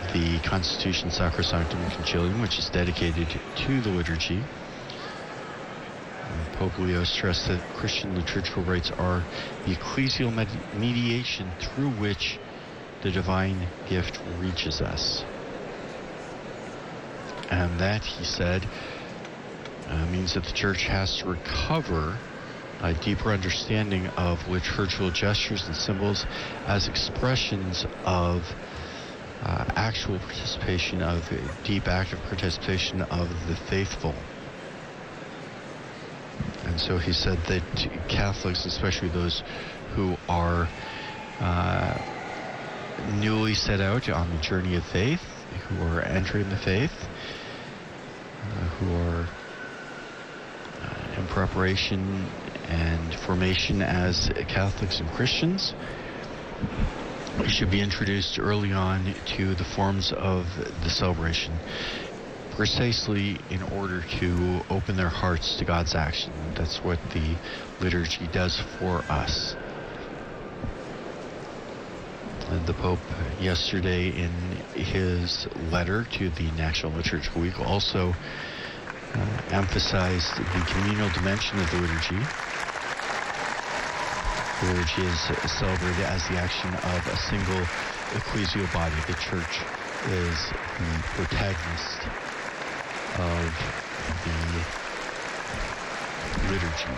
the Constitution Sacrosanctum Concilium, which is dedicated to the liturgy. Pope Leo stressed that Christian liturgical rites are the ecclesial mediation through which the divine gift reaches us. And that, he said, means that the Church has to recover a deeper understanding of liturgical gestures and symbols as expressions of actual participation, of deep active participation of the faithful. And so he said that Catholics, especially those who are newly set out on the journey of faith, who are entering the faith, who are in preparation and formation as Catholics and Christians, should be introduced early on to the forms of the celebration, precisely in order to open their hearts to God's action. That's what the liturgy does for us. The Pope yesterday in his letter to the National Liturgical Week also emphasized the communal dimension of the liturgy. The liturgy is celebrated as the action of a single ecclesial body. The Church is the protagonist of the liturgy.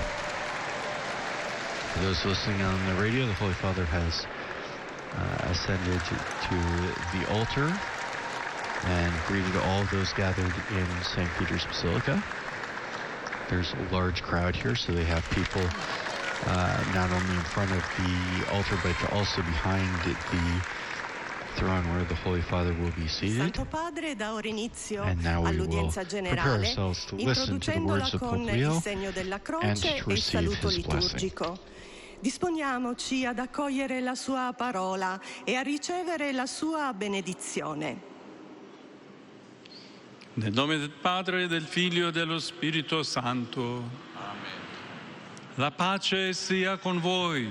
For those listening on the radio, the Holy Father has ascended to the altar and greeted all those gathered in St. Peter's Basilica. There's a large crowd here, so they have people not only in front of the altar, but also behind the throne where the Holy Father will be seated. And now we will prepare ourselves to listen to the words of Pope Leo and to receive his blessing. Disponiamoci ad accogliere la sua parola e a ricevere la sua benedizione. Nel nome del Padre, del Figlio e dello Spirito Santo. Amen. La pace sia con voi.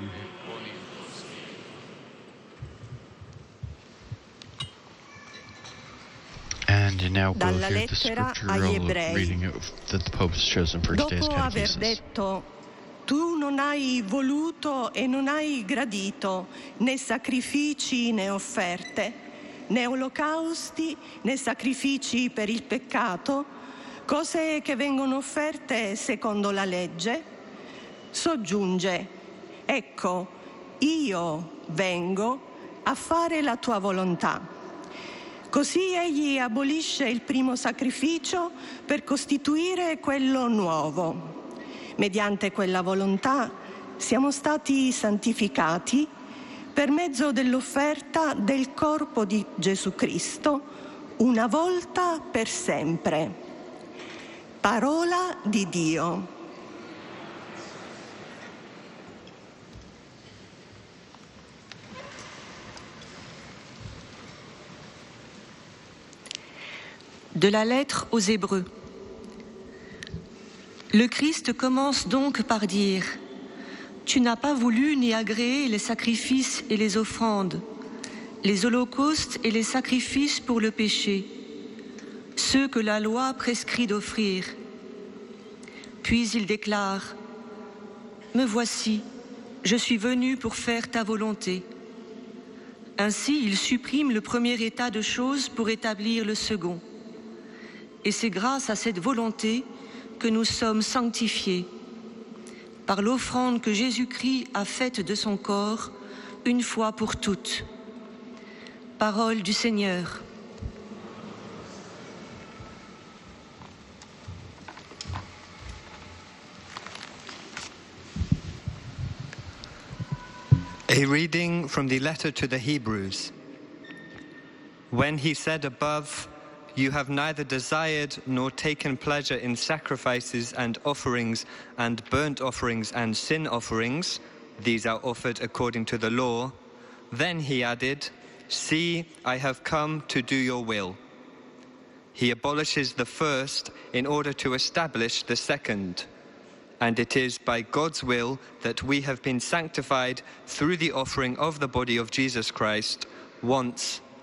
And now we'll hear the scriptural reading that the Pope has chosen for today's Dopo aver catechesis. detto: tu non hai voluto e non hai gradito né sacrifici né offerte, né olocausti né sacrifici per il peccato, cose che vengono offerte secondo la legge, soggiunge: ecco, io vengo a fare la tua volontà. Così egli abolisce il primo sacrificio per costituire quello nuovo. Mediante quella volontà siamo stati santificati per mezzo dell'offerta del corpo di Gesù Cristo, una volta per sempre. Parola di Dio. De la lettre aux Hébreux. Le Christ commence donc par dire « Tu n'as pas voulu ni agréé les sacrifices et les offrandes, les holocaustes et les sacrifices pour le péché, ceux que la loi prescrit d'offrir. » Puis il déclare « Me voici, je suis venu pour faire ta volonté. » Ainsi, il supprime le premier état de choses pour établir le second. Et c'est grâce à cette volonté que nous sommes sanctifiés, par l'offrande que Jésus-Christ a faite de son corps, une fois pour toutes. Parole du Seigneur. A reading from the letter to the Hebrews. When he said above, "You have neither desired nor taken pleasure in sacrifices and offerings and burnt offerings and sin offerings, these are offered according to the law," then he added, "See, I have come to do your will." He abolishes the first in order to establish the second. And it is by God's will that we have been sanctified through the offering of the body of Jesus Christ once